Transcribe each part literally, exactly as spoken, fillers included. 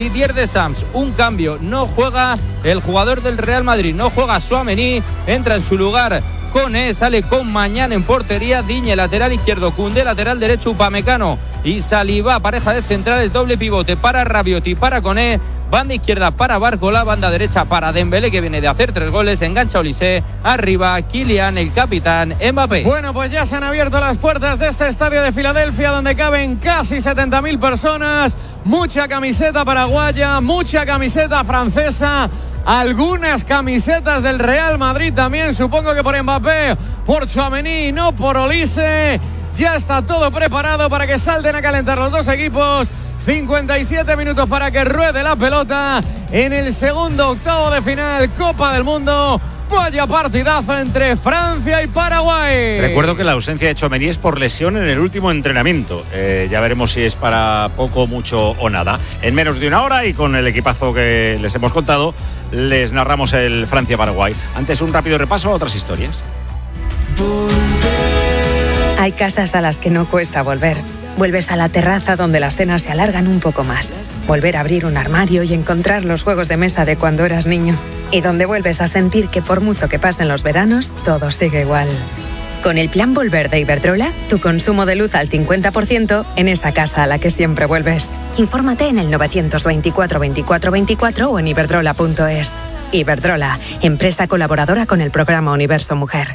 pierde Sams. Un cambio, no juega el jugador del Real Madrid, no juega Tchouaméni, entra en su lugar Koné, sale con Mañán en portería, Digne lateral izquierdo, Koundé lateral derecho, Upamecano y Saliba, pareja de centrales, doble pivote para Rabiot y para Koné, banda izquierda para Barcola, banda derecha para Dembélé, que viene de hacer tres goles, engancha Olise, arriba Kylian, el capitán Mbappé. Bueno, pues ya se han abierto las puertas de este estadio de Filadelfia, donde caben casi setenta mil personas, mucha camiseta paraguaya, mucha camiseta francesa, algunas camisetas del Real Madrid también, supongo que por Mbappé, por Tchouaméni, no por Olise. Ya está todo preparado para que salten a calentar los dos equipos. cincuenta y siete minutos para que ruede la pelota en el segundo octavo de final, Copa del Mundo. Vaya partidazo entre Francia y Paraguay. Recuerdo que la ausencia de Tchouaméni es por lesión en el último entrenamiento. Eh, ya veremos si es para poco, mucho o nada. En menos de una hora y con el equipazo que les hemos contado, les narramos el Francia-Paraguay. Antes, un rápido repaso a otras historias. Hay casas a las que no cuesta volver. Vuelves a la terraza donde las cenas se alargan un poco más. Volver a abrir un armario y encontrar los juegos de mesa de cuando eras niño. Y donde vuelves a sentir que por mucho que pasen los veranos, todo sigue igual. Con el plan Volver de Iberdrola, tu consumo de luz al cincuenta por ciento en esa casa a la que siempre vuelves. Infórmate en el novecientos veinticuatro veinticuatro veinticuatro o en iberdrola punto es. Iberdrola, empresa colaboradora con el programa Universo Mujer.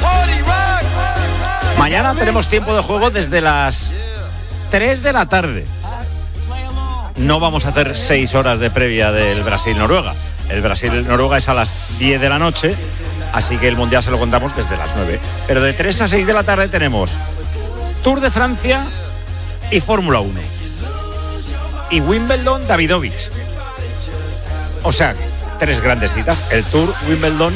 Mañana tenemos tiempo de juego desde las tres de la tarde. No vamos a hacer seis horas de previa del Brasil-Noruega. El Brasil-Noruega es a las diez de la noche, así que el Mundial se lo contamos desde las nueve. Pero de tres a seis de la tarde tenemos Tour de Francia y Fórmula uno. Y Wimbledon, Davidovich. O sea, tres grandes citas. El Tour, Wimbledon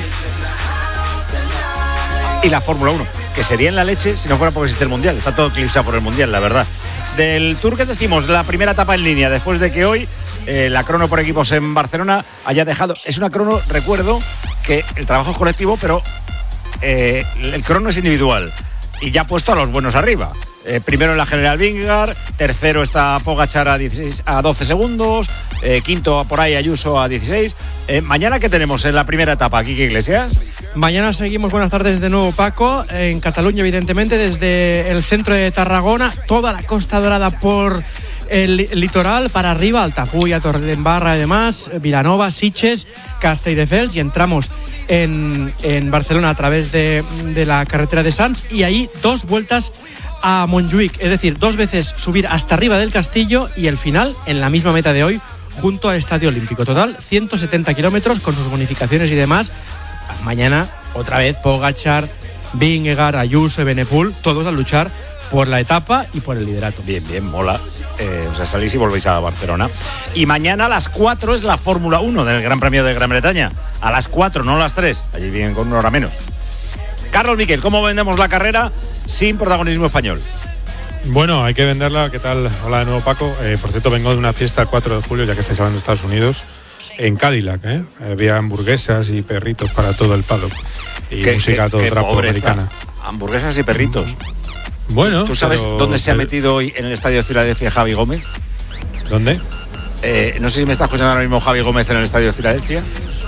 y la Fórmula uno. Que sería en la leche si no fuera porque existe el Mundial. Está todo eclipsado por el Mundial, la verdad. Del Tour que decimos, la primera etapa en línea, después de que hoy eh, la crono por equipos en Barcelona haya dejado... Es una crono, recuerdo, que el trabajo es colectivo, pero eh, el crono es individual. Y ya ha puesto a los buenos arriba. Eh, primero en la General Vingegaard, tercero está Pogačar a, dieciséis, a doce segundos, eh, quinto por ahí Ayuso a dieciséis. Eh, mañana, ¿qué tenemos en la primera etapa, Quique Iglesias? Mañana seguimos, buenas tardes de nuevo, Paco, en Cataluña, evidentemente, desde el centro de Tarragona, toda la Costa Dorada por el litoral, para arriba, Altafulla, Torredembarra y demás, Vilanova, Sitges, Castelldefels, y entramos en, en Barcelona a través de, de la carretera de Sants, y ahí dos vueltas a Montjuïc, es decir, dos veces subir hasta arriba del castillo y el final en la misma meta de hoy junto al Estadio Olímpico. Total, ciento setenta kilómetros con sus bonificaciones y demás. Mañana, otra vez, Pogačar, Vingegaard, Ayuso y Benepul, todos a luchar por la etapa y por el liderato. Bien, bien, mola. Eh, o sea, salís y volvéis a Barcelona. Y mañana a las cuatro es la Fórmula uno del Gran Premio de Gran Bretaña. A las cuatro, no a las tres. Allí vienen con una hora menos. Carlos Miquel, ¿cómo vendemos la carrera sin protagonismo español? Bueno, hay que venderla. ¿Qué tal? Hola de nuevo, Paco. Eh, por cierto, vengo de una fiesta el cuatro de julio, ya que estáis hablando de Estados Unidos, en Cadillac, ¿eh? Había hamburguesas y perritos para todo el paddock. Y ¿Qué, música qué, todo qué trapo americana. Hamburguesas y perritos. Bueno. ¿Tú sabes pero, dónde se ha pero, metido hoy en el estadio de Filadelfia Javi Gómez? ¿Dónde? Eh, no sé si me está escuchando ahora mismo Javi Gómez en el estadio de Filadelfia.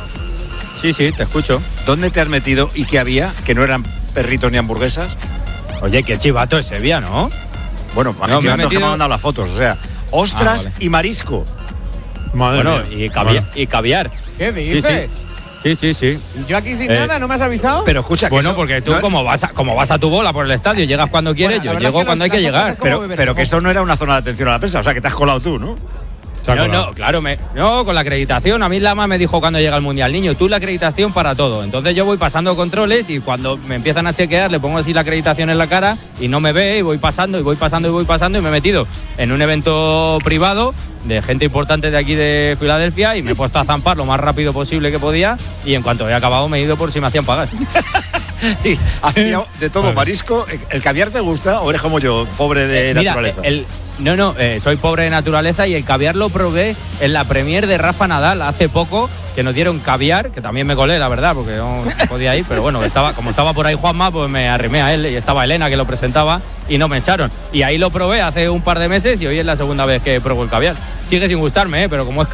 Sí, sí, te escucho. ¿Dónde te has metido y qué había? Que no eran perritos ni hamburguesas. Oye, qué chivato ese día, ¿no? Bueno, no, me, me, metido... que me han mandado las fotos, o sea, ostras ah, vale. y marisco. Madre bueno, mía. y, cavi- bueno. y caviar. ¿Qué dices? Sí, sí, sí. sí. Yo aquí sin Eh, nada, ¿no me has avisado? Pero escucha, que Bueno, eso, porque tú no, como vas a, como vas a tu bola por el estadio, llegas cuando quieres, Bueno, la yo verdad llego que cuando las- hay que las llegar. cosas como pero, beber pero que rojo. eso no era una zona de atención a la prensa, o sea, que te has colado tú, ¿no? No, no, claro, me, no, con la acreditación. A mí Lama me dijo cuando llega el Mundial, niño, tú la acreditación para todo. Entonces yo voy pasando controles y cuando me empiezan a chequear le pongo así la acreditación en la cara y no me ve y voy pasando y voy pasando y voy pasando y me he metido en un evento privado de gente importante de aquí de Filadelfia y me he puesto a zampar lo más rápido posible que podía y en cuanto he acabado me he ido por si me hacían pagar. Y hacía de todo, Vale. marisco. ¿El caviar te gusta o eres como yo, pobre de Eh, mira, naturaleza? el, no, no, eh, soy pobre de naturaleza y el caviar lo probé en la premier de Rafa Nadal hace poco, que nos dieron caviar, que también me colé, la verdad, porque no podía ir, pero bueno, estaba, como estaba por ahí Juanma, pues me arrimé a él y estaba Elena que lo presentaba y no me echaron. Y ahí lo probé hace un par de meses y hoy es la segunda vez que pruebo el caviar. Sigue sin gustarme, ¿eh? Pero como es